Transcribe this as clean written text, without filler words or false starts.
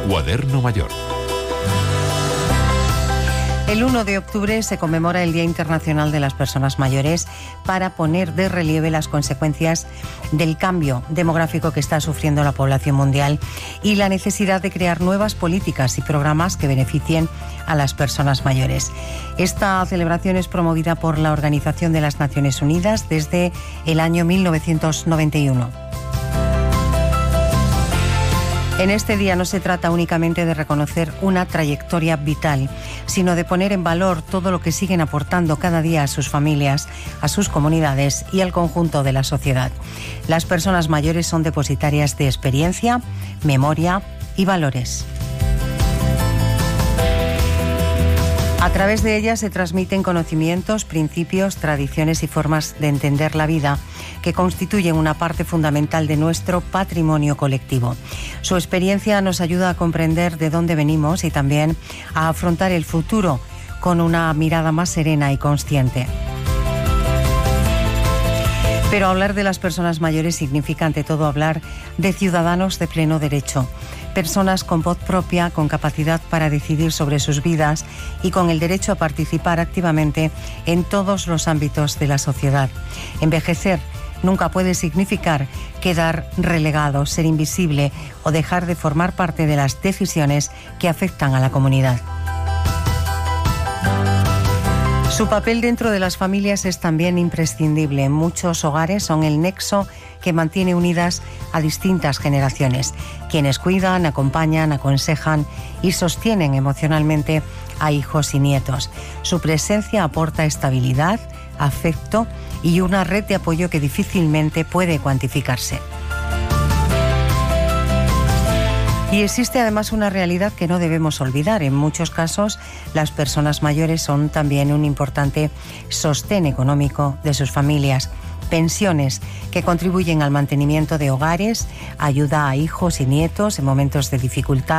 Cuaderno Mayor. El 1 de octubre se conmemora el Día Internacional de las Personas Mayores para poner de relieve las consecuencias del cambio demográfico que está sufriendo la población mundial y la necesidad de crear nuevas políticas y programas que beneficien a las personas mayores. Esta celebración es promovida por la Organización de las Naciones Unidas desde el año 1991. En este día no se trata únicamente de reconocer una trayectoria vital, sino de poner en valor todo lo que siguen aportando cada día a sus familias, a sus comunidades y al conjunto de la sociedad. Las personas mayores son depositarias de experiencia, memoria y valores. A través de ellas se transmiten conocimientos, principios, tradiciones y formas de entender la vida que constituyen una parte fundamental de nuestro patrimonio colectivo. Su experiencia nos ayuda a comprender de dónde venimos y también a afrontar el futuro con una mirada más serena y consciente. Pero hablar de las personas mayores significa ante todo hablar de ciudadanos de pleno derecho, personas con voz propia, con capacidad para decidir sobre sus vidas y con el derecho a participar activamente en todos los ámbitos de la sociedad. Envejecer nunca puede significar quedar relegado, ser invisible o dejar de formar parte de las decisiones que afectan a la comunidad. Su papel dentro de las familias es también imprescindible. En muchos hogares son el nexo que mantiene unidas a distintas generaciones, quienes cuidan, acompañan, aconsejan y sostienen emocionalmente a hijos y nietos. Su presencia aporta estabilidad, afecto y una red de apoyo que difícilmente puede cuantificarse. Y existe además una realidad que no debemos olvidar. En muchos casos, las personas mayores son también un importante sostén económico de sus familias. Pensiones que contribuyen al mantenimiento de hogares, ayuda a hijos y nietos en momentos de dificultad,